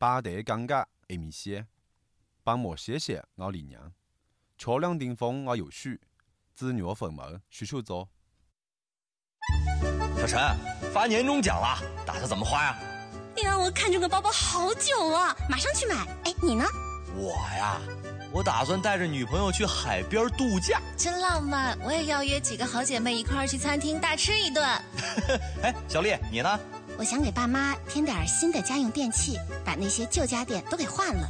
摆台讲解一米线，帮忙谢谢我李娘，桥梁顶峰我有序，子女坟墓许修做。 小陈，发年终奖了，打算怎么花呀？ 你让我看这个包包好久了，马上去买。哎，你呢？ 我呀，我打算带着女朋友去海边度假， 真浪漫。我也要约几个好姐妹一块儿去餐厅大吃一顿。 哎，小丽，你呢？ 我想给爸妈添点新的家用电器，把那些旧家电都给换了。